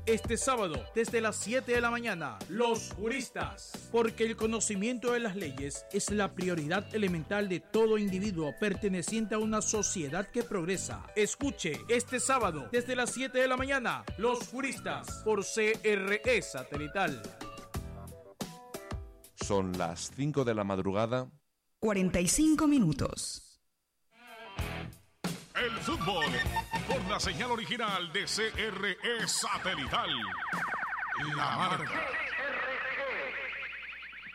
este sábado desde las 7 de la mañana. Los juristas. Porque el conocimiento de las leyes es la prioridad elemental de todo individuo perteneciente a una sociedad que progresa. Escuche este sábado desde las 7 de la mañana. Los juristas por CRE Satelital. Son las 5 de la madrugada. 45 minutos. El fútbol por la señal original de CRE Satelital. La Marca.